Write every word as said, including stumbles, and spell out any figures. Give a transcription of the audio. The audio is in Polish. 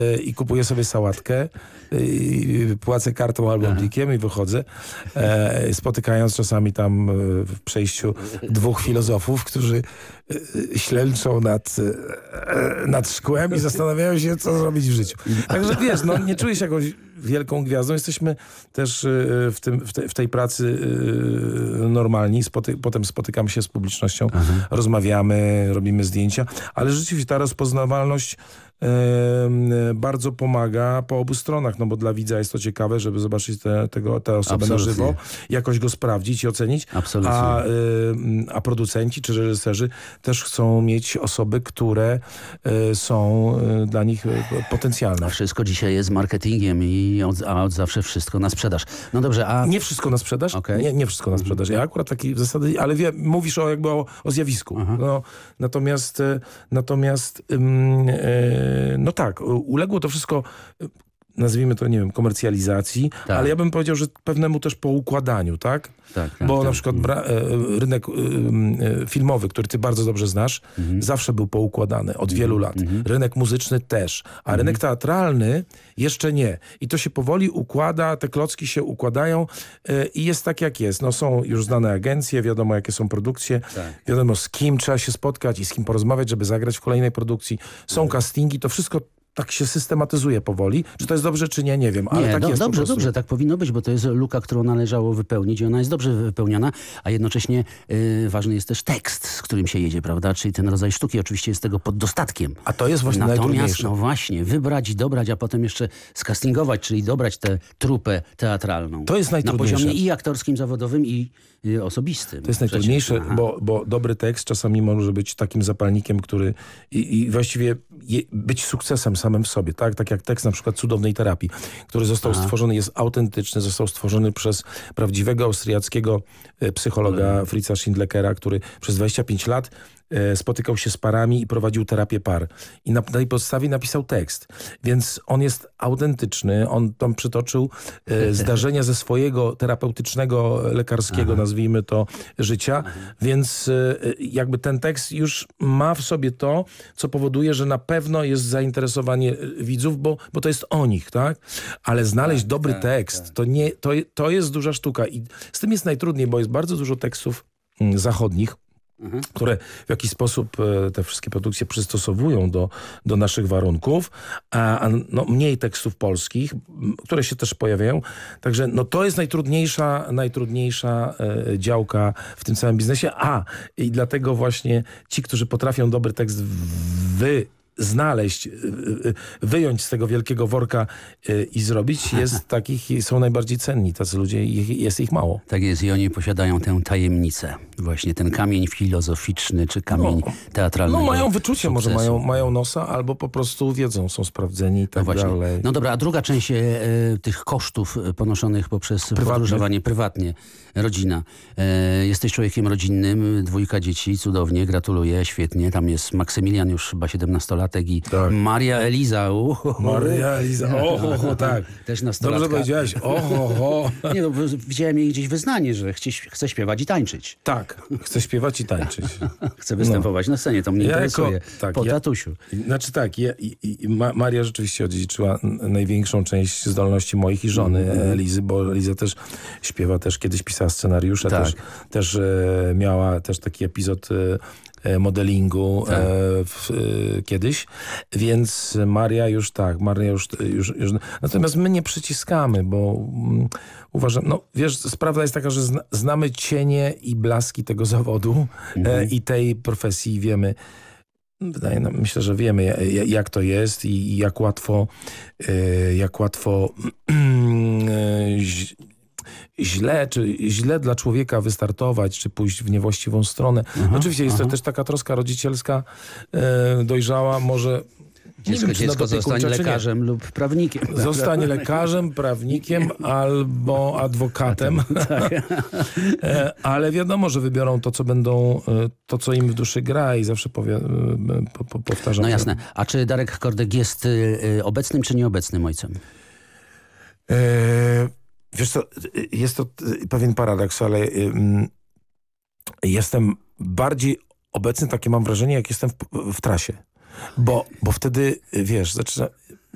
i kupuję sobie sałatkę, i płacę kartą albo blikiem i wychodzę, e, spotykając czasami tam w przejściu dwóch filozofów, którzy ślęczą nad, nad szkłem i zastanawiają się, co zrobić w życiu. Także wiesz, no nie czuję się jakąś wielką gwiazdą. Jesteśmy też w, tym, w, te, w tej pracy normalni. Spoty, potem spotykamy się z publicznością, Aha. rozmawiamy, robimy zdjęcia, ale rzeczywiście ta rozpoznawalność bardzo pomaga po obu stronach, no bo dla widza jest to ciekawe, żeby zobaczyć te, tego, tę osobę Absolutnie. na żywo, jakoś go sprawdzić i ocenić, a, a producenci czy reżyserzy też chcą mieć osoby, które są dla nich potencjalne. A wszystko dzisiaj jest marketingiem i od, a od zawsze wszystko na sprzedaż. No dobrze, a... Nie wszystko na sprzedaż? Okay. Nie, nie wszystko na sprzedaż. Ja akurat taki w zasadzie, ale wie, mówisz o jakby o, o zjawisku. No, natomiast natomiast ym, yy, no tak, uległo to wszystko, nazwijmy to, nie wiem, komercjalizacji, tak. ale ja bym powiedział, że pewnemu też poukładaniu, tak? Tak, tak, Bo tak. na przykład bra- rynek y, y, filmowy, który ty bardzo dobrze znasz, mhm. zawsze był poukładany od wielu lat. Mhm. Rynek muzyczny też, a mhm. rynek teatralny jeszcze nie. I to się powoli układa, te klocki się układają y, i jest tak jak jest. No są już znane agencje, wiadomo jakie są produkcje, tak. wiadomo z kim trzeba się spotkać i z kim porozmawiać, żeby zagrać w kolejnej produkcji. Są mhm. castingi, to wszystko tak się systematyzuje powoli. Czy to jest dobrze, czy nie, nie wiem, ale nie, tak do, jest Dobrze, po prostu. dobrze, tak powinno być, bo to jest luka, którą należało wypełnić i ona jest dobrze wypełniona, a jednocześnie y, ważny jest też tekst, z którym się jedzie, prawda? Czyli ten rodzaj sztuki oczywiście jest tego pod dostatkiem. A to jest właśnie Natomiast, najtrudniejsze. no właśnie, wybrać i dobrać, a potem jeszcze skastingować, czyli dobrać tę trupę teatralną. To jest najtrudniejsze. Na poziomie i aktorskim, zawodowym, i y, osobistym. To jest najtrudniejsze, bo, bo dobry tekst czasami może być takim zapalnikiem, który i, i właściwie je, być sukcesem samym w sobie, tak? Tak jak tekst na przykład Cudownej terapii, który został Aha. stworzony, jest autentyczny, został stworzony przez prawdziwego austriackiego psychologa hmm. Fritza Schindleckera, który przez dwadzieścia pięć lat spotykał się z parami i prowadził terapię par. I na tej podstawie napisał tekst. Więc on jest autentyczny. On tam przytoczył e, zdarzenia ze swojego terapeutycznego, lekarskiego, Aha. nazwijmy to, życia. Aha. Więc e, jakby ten tekst już ma w sobie to, co powoduje, że na pewno jest zainteresowanie widzów, bo, bo to jest o nich, tak? Ale znaleźć tak, dobry tak, tekst, tak. To, nie, to, to jest duża sztuka. I z tym jest najtrudniej, bo jest bardzo dużo tekstów mm, zachodnich, Mhm. które w jakiś sposób e, te wszystkie produkcje przystosowują do, do naszych warunków, a, a no, mniej tekstów polskich, m, które się też pojawiają. Także no, to jest najtrudniejsza, najtrudniejsza e, działka w tym całym biznesie. A, i dlatego właśnie ci, którzy potrafią dobry tekst wy znaleźć, wyjąć z tego wielkiego worka i zrobić, jest takich, są najbardziej cenni tacy ludzie i jest ich mało. Tak jest i oni posiadają tę tajemnicę. Właśnie ten kamień filozoficzny, czy kamień no, teatralny. No mają wyczucie, sukcesu. Może mają, mają nosa, albo po prostu wiedzą, są sprawdzeni i tak no dalej. No dobra, a druga część e, tych kosztów ponoszonych poprzez Prywatnych. podróżowanie prywatnie, rodzina. E, jesteś człowiekiem rodzinnym, dwójka dzieci, cudownie, gratuluję, świetnie. Tam jest Maksymilian już chyba siedemnastolatek i tak. Maria Eliza. Uhoho. Maria Eliza, oho, tak. Też nastolatka. Dobrze powiedziałeś, oho. Nie no, widziałem jej gdzieś wyznanie, że chce, chce śpiewać i tańczyć. Tak, chcę śpiewać i tańczyć. Chcę występować no. na scenie, to mnie ja interesuje. Jako, tak, po ja, tatusiu. Znaczy tak, ja, i, i Ma, Maria rzeczywiście odziedziczyła największą część zdolności moich i żony mm. Elizy, bo Eliza też śpiewa, też kiedyś pisała scenariusze, tak. też, też e, miała też taki epizod e, modelingu tak. e, w, e, kiedyś, więc Maria już tak, Maria już, już, już... Natomiast my nie przyciskamy, bo mm, uważam, no wiesz, sprawa jest taka, że zna, znamy cienie i blaski tego zawodu mhm. e, i tej profesji, wiemy, wydaje nam, myślę, że wiemy jak to jest i jak łatwo e, jak łatwo źle, czy źle dla człowieka wystartować, czy pójść w niewłaściwą stronę. Aha, Oczywiście jest aha. to też taka troska rodzicielska e, dojrzała, może Dziecko, wiem, dziecko zostanie lekarzem lub prawnikiem. Zostanie lekarzem, prawnikiem albo adwokatem. Tak. Ale wiadomo, że wybiorą to, co będą, to, co im w duszy gra i zawsze powie, po, po, powtarzam. No jasne. A czy Darek Kordek jest obecnym czy nieobecnym ojcem? E, wiesz co, jest to pewien paradoks, ale um, jestem bardziej obecny, takie mam wrażenie, jak jestem w, w trasie. Bo, bo wtedy, wiesz, zaczyna,